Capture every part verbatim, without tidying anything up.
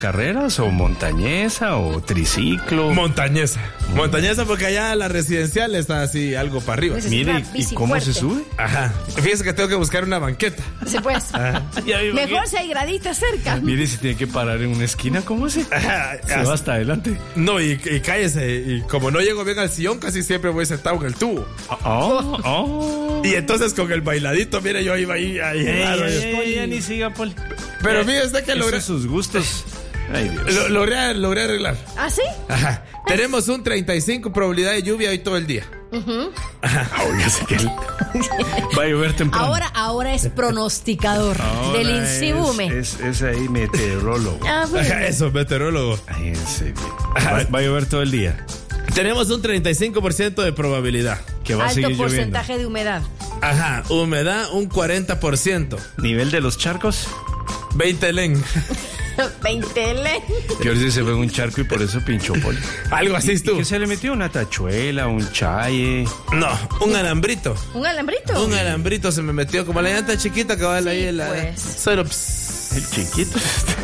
carreras o montañesa o triciclo. Montañesa. Montañesa porque allá la residencial está así algo para arriba. Pues Mire, ¿y cómo fuerte. se sube? Ajá. Fíjese que tengo que buscar una banqueta. Sí, pues. Mejor si hay graditas cerca. Mire, si tiene que parar en una esquina, ¿cómo se? Ajá. Se va hasta adelante. No, y, y cállese. Y como no llego bien al sillón, casi siempre voy sentado en el tubo. Oh, oh. Y entonces con el bailadito, mire, yo iba ahí. ahí Ey, raro, ey, yo- ey, ya ni siga, Poli. Pero fíjese que Esos logré, sus gustos. Ay, Dios. lo- logré, logré arreglar. ¿Ah, sí? Ajá. Tenemos un treinta y cinco probabilidad de lluvia hoy todo el día. Ah, oiga, sí que va a llover temprano. Ahora, ahora es pronosticador Ahora del es- Insibume. Es, es ahí meteorólogo. Ah, bueno. Ajá, eso, meteorólogo. Ay, en serio. Va, va a llover todo el día. Tenemos un treinta y cinco por ciento de probabilidad. Que va a Alto seguir lloviendo. porcentaje de humedad. Ajá, humedad un cuarenta por ciento. Nivel de los charcos. veinte len. veinte le. Que ahora sí se ve un charco y por eso pinchó, Poli. Algo así ¿Y estuvo. qué se le metió? ¿Una tachuela? ¿Un chaye? No, un alambrito. ¿Un alambrito? Un alambrito se me metió como la llanta chiquita que va Sí, ahí en la. pues. Solo pss. El chiquito.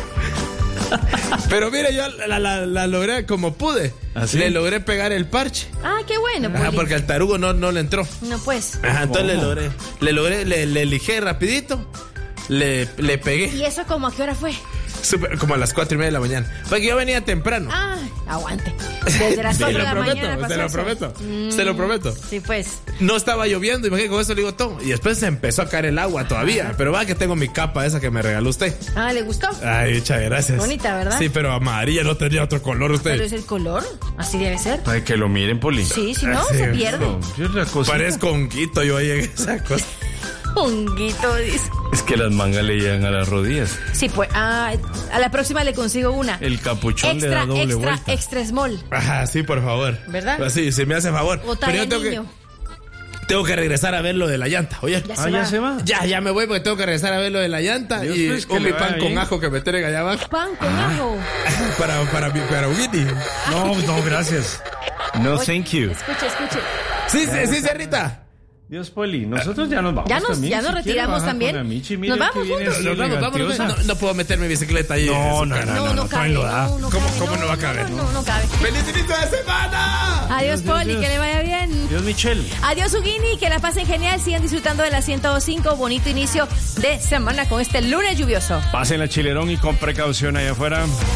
Pero mire, yo la, la- la logré como pude. ¿Ah, sí? Le logré pegar el parche. Ah, qué bueno, Ajá, Poli. porque al tarugo no, no le entró. No, pues. Ajá, entonces le ¿Cómo? logré. Le logré, le, le lijé rapidito. Le, le pegué. ¿Y eso como a qué hora fue? Súper- como a las cuatro y media de la mañana. Porque yo venía temprano. Ah, aguante. Desde las Se cuatro lo de la prometo, mañana pasó se lo eso. prometo. Mm, Se lo prometo. Sí, pues. No estaba lloviendo, imagínate, con eso le digo todo. Y después se empezó a caer el agua todavía. Pero va que tengo mi capa esa que me regaló usted. Ah, ¿le gustó? Ay, muchas gracias. Bonita, ¿verdad? Sí, pero amarilla, no tenía otro color usted. Pero es el color. Así debe ser. Ay, que lo miren, Poli. Sí, si no, Ah, sí, se pierde. No, yo otra cosa. Parezco un guito yo ahí en esa cosa. Honguito, dice. Es que las mangas le llegan a las rodillas. Sí, pues. Ah, a la próxima le consigo una. El capuchón le da Extra, doble extra, vuelta. extra small. Ajá, sí, por favor. ¿Verdad? Así, si me hace favor. O Pero talla yo tengo niño. que, tengo que regresar a ver lo de la llanta, oye. Ya Ah, se ya va. se va. Ya, ya me voy porque tengo que regresar a ver lo de la llanta. Dios, y pues, que un le mi pan vaya con bien. ajo que me tienen allá abajo. Pan con ajo. para, para, mi- para un guini. No, no, gracias. No, Oye, thank you. Escuche, escuche. Sí, sí, sí, Cerrita. Dios, Poli, nosotros ya nos vamos Ya nos- también. ya nos Si quiere retiramos bajar también. con la Michi, Nos mira vamos que viene juntos. así Nos vamos, vamos, elegantiosa. no, no puedo meter mi bicicleta ahí. No, en su no, carro. no, No, no, cabe. todavía lo da. No, no ¿Cómo- cabe, cómo no va a caber? No, no, no cabe. ¡Feliz inicio de semana! Adiós, Dios, Poli, Dios. que le vaya bien. Dios, Michelle. Adiós, Ugini, que la pasen genial. Sigan disfrutando de la ciento dos punto cinco. Bonito inicio de semana con este lunes lluvioso. Pasen la chilerón y con precaución allá afuera.